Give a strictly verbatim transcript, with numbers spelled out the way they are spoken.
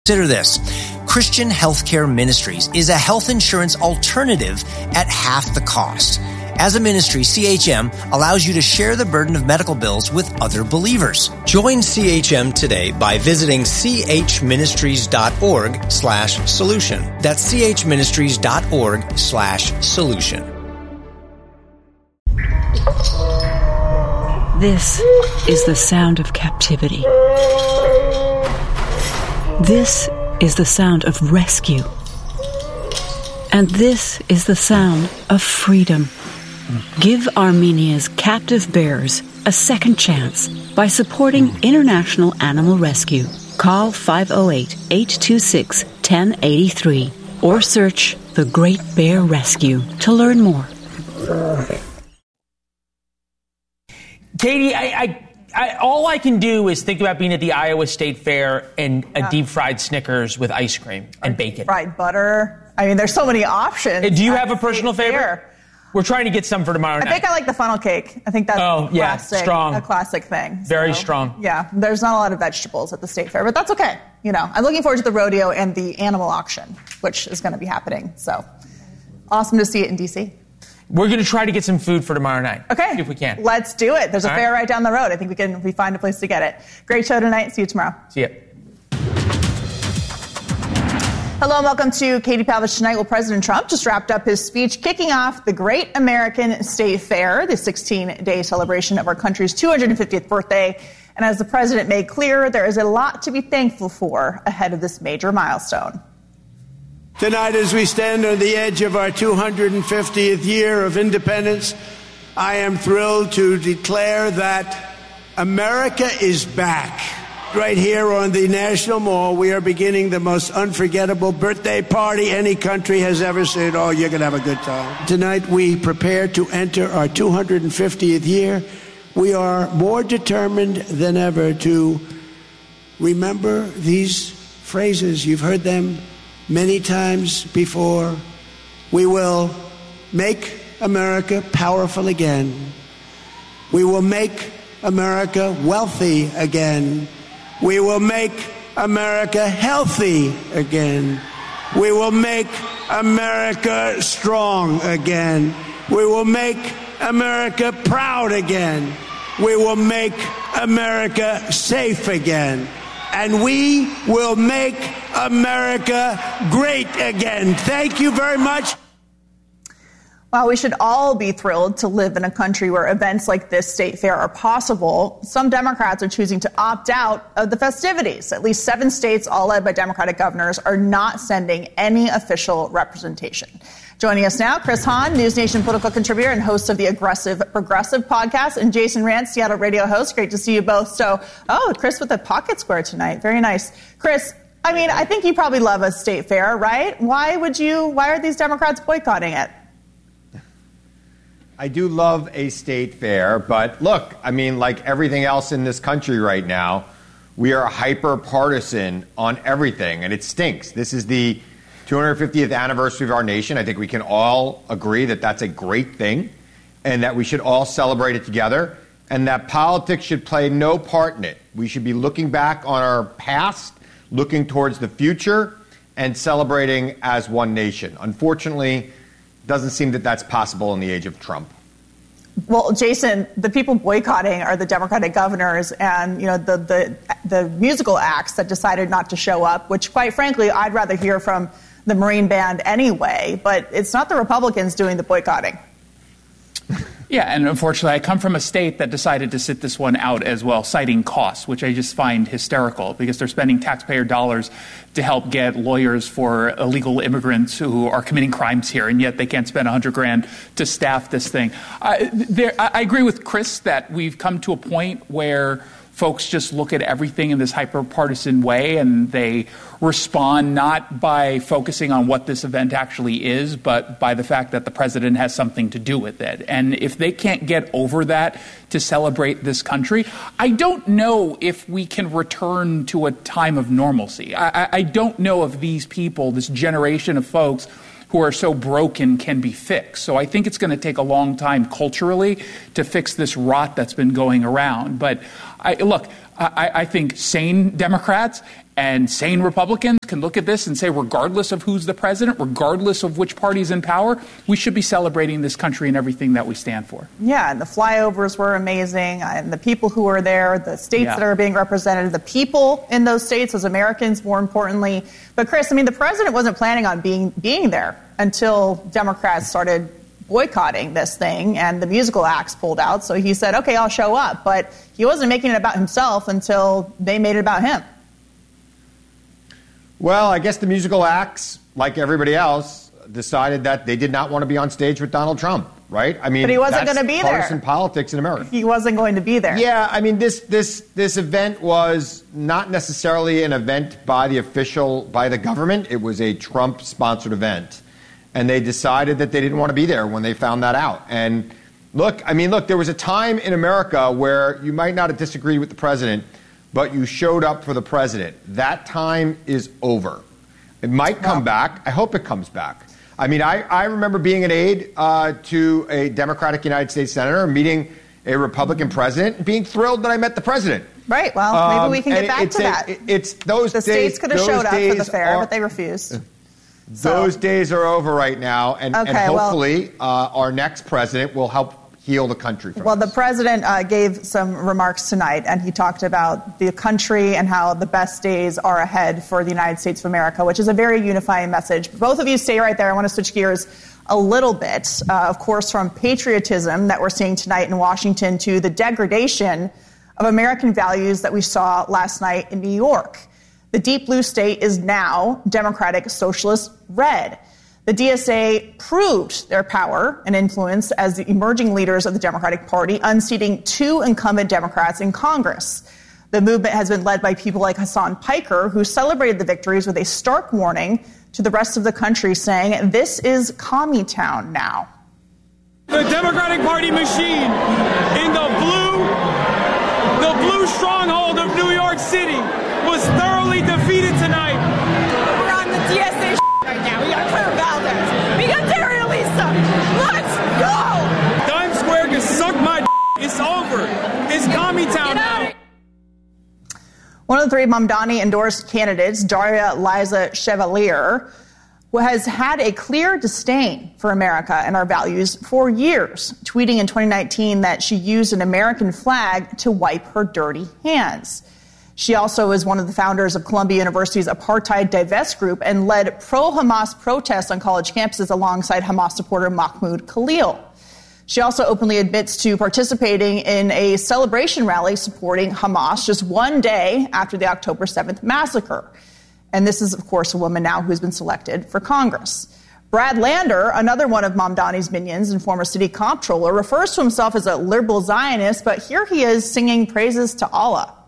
Consider this. Christian Healthcare Ministries is a health insurance alternative at half the cost. As a ministry, C H M allows you to share the burden of medical bills with other believers. Join C H M today by visiting chministries.org slash solution. That's chministries.org slash solution. This is the sound of captivity. This is the sound of rescue. And this is the sound of freedom. Give Armenia's captive bears a second chance by supporting International Animal Rescue. Call five oh eight, eight two six, one oh eight three or search The Great Bear Rescue to learn more. Katie, I, I, I, all I can do is think about being at the Iowa State Fair and a yeah. deep-fried Snickers with ice cream and or bacon. Fried butter. I mean, there's so many options. Do you have a personal favorite? Fair. We're trying to get some for tomorrow night. I think I like the funnel cake. I think that's oh, a, yeah, classic, strong. a classic thing. Very so, strong. Yeah, there's not a lot of vegetables at the State Fair, but that's okay. You know, I'm looking forward to the rodeo and the animal auction, which is going to be happening. So awesome to see it in D C. We're going to try to get some food for tomorrow night. Okay. See if we can. Let's do it. There's a All fair right. right down the road. I think we can we find a place to get it. Great show tonight. See you tomorrow. See ya. Hello and welcome to Katie Pavlich Tonight. Well, President Trump just wrapped up his speech kicking off the Great American State Fair, the sixteen-day celebration of our country's two hundred fiftieth birthday. And as the president made clear, there is a lot to be thankful for ahead of this major milestone. Tonight, as we stand on the edge of our two hundred fiftieth year of independence, I am thrilled to declare that America is back. Right here on the National Mall, we are beginning the most unforgettable birthday party any country has ever seen. Oh, you're going to have a good time. Tonight, we prepare to enter our two hundred fiftieth year. We are more determined than ever to remember these phrases. You've heard them many times before. We will make America powerful again. We will make America wealthy again. We will make America healthy again. We will make America strong again. We will make America proud again. We will make America safe again. And we will make America great again. Thank you very much. While we should all be thrilled to live in a country where events like this state fair are possible, some Democrats are choosing to opt out of the festivities. At least seven states, all led by Democratic governors, are not sending any official representation. Joining us now, Chris Hahn, News Nation political contributor and host of the Aggressive Progressive podcast, and Jason Rantz, Seattle radio host. Great to see you both. So, oh, Chris with a pocket square tonight. Very nice. Chris, I mean, I think you probably love a state fair, right? Why would you, why are these Democrats boycotting it? I do love a state fair, but look, I mean, like everything else in this country right now, we are hyper partisan on everything, and it stinks. This is the two hundred fiftieth anniversary of our nation. I think we can all agree that that's a great thing and that we should all celebrate it together and that politics should play no part in it. We should be looking back on our past, looking towards the future, and celebrating as one nation. Unfortunately, it doesn't seem that that's possible in the age of Trump. Well, Jason, the people boycotting are the Democratic governors and, you know, the, the the musical acts that decided not to show up, which, quite frankly, I'd rather hear from the Marine Band anyway. But it's not the Republicans doing the boycotting. Yeah, and unfortunately, I come from a state that decided to sit this one out as well, citing costs, which I just find hysterical because they're spending taxpayer dollars to help get lawyers for illegal immigrants who are committing crimes here, and yet they can't spend a hundred grand to staff this thing. I, there, I agree with Chris that we've come to a point where folks just look at everything in this hyper-partisan way, and they respond not by focusing on what this event actually is, but by the fact that the president has something to do with it. And if they can't get over that to celebrate this country, I don't know if we can return to a time of normalcy. I, I don't know if these people, this generation of folks who are so broken, can be fixed. So I think it's going to take a long time culturally to fix this rot that's been going around. But I, look, I, I think sane Democrats And sane Republicans can look at this and say, regardless of who's the president, regardless of which party's in power, we should be celebrating this country and everything that we stand for. Yeah, and the flyovers were amazing, and the people who were there, the states yeah. that are being represented, the people in those states as Americans, more importantly. But Chris, I mean, the president wasn't planning on being being there until Democrats started boycotting this thing and the musical acts pulled out. So he said, okay, I'll show up. But he wasn't making it about himself until they made it about him. Well, I guess the musical acts, like everybody else, decided that they did not want to be on stage with Donald Trump, right? I mean, but he wasn't going to be there. Partisan politics in America. He wasn't going to be there. Yeah, I mean, this this this event was not necessarily an event by the official, by the government. It was a Trump-sponsored event, and they decided that they didn't want to be there when they found that out. And look, I mean, look, there was a time in America where you might not have disagreed with the president, but you showed up for the president. That time is over. It might come back. I hope it comes back. I mean, I, I remember being an aide uh, to a Democratic United States senator, meeting a Republican president, and being thrilled that I met the president. Right. Well, maybe um, we can get back to a, that. It, it's those the days. The states could have showed up for the fair, are, but they refused. Those so. days are over right now, and, okay, and hopefully well, uh, our next president will help heal the country from Well, this. The president uh, gave some remarks tonight, and he talked about the country and how the best days are ahead for the United States of America, which is a very unifying message. Both of you stay right there. I want to switch gears a little bit, uh, of course, from patriotism that we're seeing tonight in Washington to the degradation of American values that we saw last night in New York. The deep blue state is now Democratic Socialist red. The D S A proved their power and influence as the emerging leaders of the Democratic Party, unseating two incumbent Democrats in Congress. The movement has been led by people like Hassan Piker, who celebrated the victories with a stark warning to the rest of the country, saying, "This is commie town now." The Democratic Party machine in the blue, the blue stronghold of New York City was thoroughly defeated tonight. We're on the D S A right now. We got Claire Valdez. We got Terry Elisa. Let's go! Times Square can suck my d- It's over. It's commie town now. One of the three Mamdani-endorsed candidates, Daria Liza Chevalier, who has had a clear disdain for America and our values for years, tweeting in twenty nineteen that she used an American flag to wipe her dirty hands. She also is one of the founders of Columbia University's Apartheid Divest Group and led pro-Hamas protests on college campuses alongside Hamas supporter Mahmoud Khalil. She also openly admits to participating in a celebration rally supporting Hamas just one day after the October seventh massacre. And this is, of course, a woman now who's been selected for Congress. Brad Lander, another one of Mamdani's minions and former city comptroller, refers to himself as a liberal Zionist, but here he is singing praises to Allah.